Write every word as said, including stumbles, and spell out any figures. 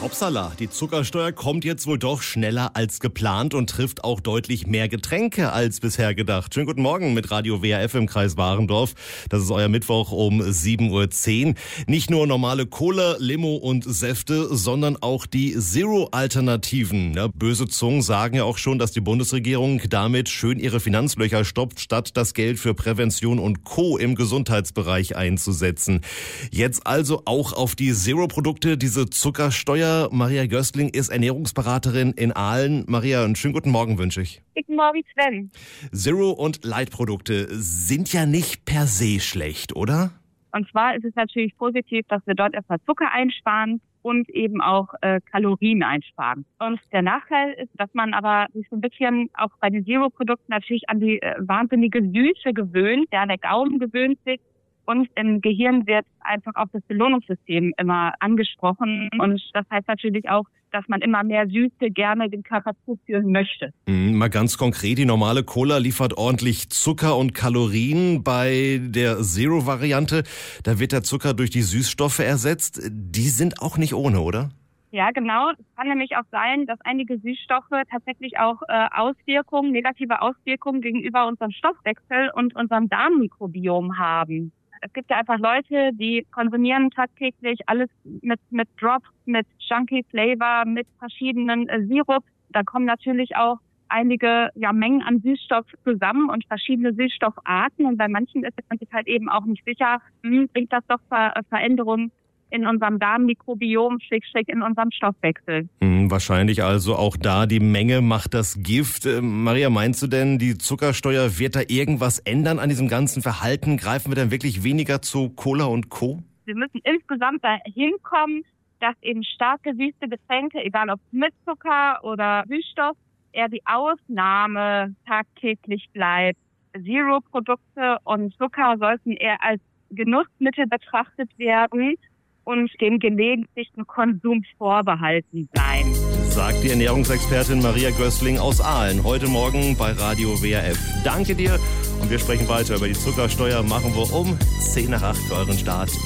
Hoppsala, die Zuckersteuer kommt jetzt wohl doch schneller als geplant und trifft auch deutlich mehr Getränke als bisher gedacht. Schönen guten Morgen mit Radio W R F im Kreis Warendorf. Das ist euer Mittwoch um sieben Uhr zehn. Nicht nur normale Cola, Limo und Säfte, sondern auch die Zero-Alternativen. Ja, böse Zungen sagen ja auch schon, dass die Bundesregierung damit schön ihre Finanzlöcher stopft, statt das Geld für Prävention und Co. im Gesundheitsbereich einzusetzen. Jetzt also auch auf die Zero-Produkte, diese Zuckersteuer. Maria Göstling ist Ernährungsberaterin in Aalen. Maria, einen schönen guten Morgen wünsche ich. Guten Morgen, Sven. Zero- und Light-Produkte sind ja nicht per se schlecht, oder? Und zwar ist es natürlich positiv, dass wir dort erstmal Zucker einsparen und eben auch äh, Kalorien einsparen. Und der Nachteil ist, dass man aber sich so ein bisschen auch bei den Zero-Produkten natürlich an die äh, wahnsinnige Süße gewöhnt. Ja, der Gaumen gewöhnt sich. Und im Gehirn wird einfach auch das Belohnungssystem immer angesprochen. Und das heißt natürlich auch, dass man immer mehr Süße gerne den Körper zuführen möchte. Mhm, mal ganz konkret, die normale Cola liefert ordentlich Zucker und Kalorien. Bei der Zero-Variante, da wird der Zucker durch die Süßstoffe ersetzt. Die sind auch nicht ohne, oder? Ja, genau. Es kann nämlich auch sein, dass einige Süßstoffe tatsächlich auch äh, Auswirkungen, negative Auswirkungen gegenüber unserem Stoffwechsel und unserem Darmmikrobiom haben. Es gibt ja einfach Leute, die konsumieren tagtäglich alles mit mit Drops, mit Chunky Flavor, mit verschiedenen äh, Sirups. Da kommen natürlich auch einige ja Mengen an Süßstoff zusammen und verschiedene Süßstoffarten. Und bei manchen ist man sich halt eben auch nicht sicher, hm, bringt das doch Ver- Veränderungen in unserem Darmmikrobiom, schrägstrich in unserem Stoffwechsel. Hm, wahrscheinlich also auch da, die Menge macht das Gift. Äh, Maria, meinst du denn, die Zuckersteuer wird da irgendwas ändern an diesem ganzen Verhalten? Greifen wir dann wirklich weniger zu Cola und Co.? Wir müssen insgesamt dahin kommen, dass eben stark gesüßte Getränke, egal ob mit Zucker oder Süßstoff, eher die Ausnahme tagtäglich bleibt. Zero-Produkte und Zucker sollten eher als Genussmittel betrachtet werden und dem gelegentlichen Konsum vorbehalten bleiben. Sagt die Ernährungsexpertin Maria Göstling aus Aalen. Heute Morgen bei Radio W R F. Danke dir und wir sprechen weiter über die Zuckersteuer. Machen wir um zehn nach acht für euren Start.